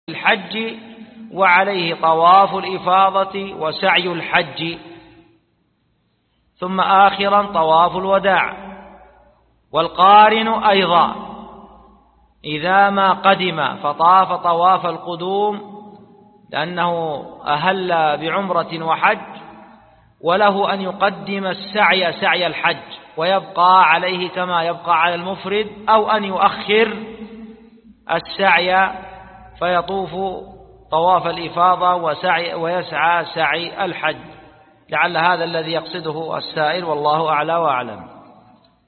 الحج، وعليه طواف الإفاضة وسعي الحج، ثم آخرا طواف الوداع. والقارن أيضا إذا ما قدم فطاف طواف القدوم لأنه أهل بعمرة وحج، وله أن يقدم السعي سعي الحج ويبقى عليه كما يبقى على المفرد، أو أن يؤخر السعي فيطوف طواف الإفاضة ويسعى سعي الحج، لعل هذا الذي يقصده السائل، والله أعلى وأعلم.